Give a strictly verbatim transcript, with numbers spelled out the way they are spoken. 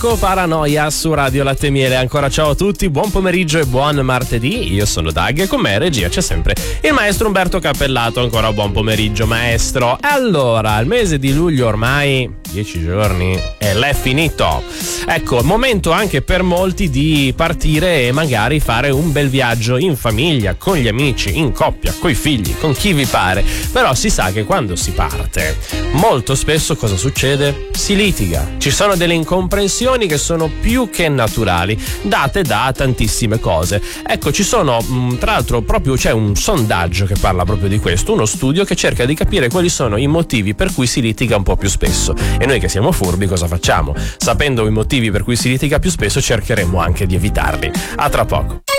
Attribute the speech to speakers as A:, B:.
A: Rocco Paranoia su Radio Latte e Miele. Ancora ciao a tutti, buon pomeriggio e buon martedì. Io sono Dag e con me in regia c'è sempre il maestro Umberto Cappellato. Ancora buon pomeriggio, maestro. Allora, il mese di luglio ormai dieci giorni e l'è finito. Ecco, momento anche per molti di partire e magari fare un bel viaggio in famiglia, con gli amici, in coppia, coi figli, con chi vi pare. Però si sa che quando si parte molto spesso cosa succede? Si litiga. Ci sono delle incomprensioni che sono più che naturali, date da tantissime cose. Ecco, ci sono mh, tra l'altro proprio c'è un sondaggio che parla proprio di questo, uno studio che cerca di capire quali sono i motivi per cui si litiga un po' più spesso. E noi che siamo furbi cosa facciamo? Sapendo i motivi per cui si litiga più spesso cercheremo anche di evitarli. A tra poco.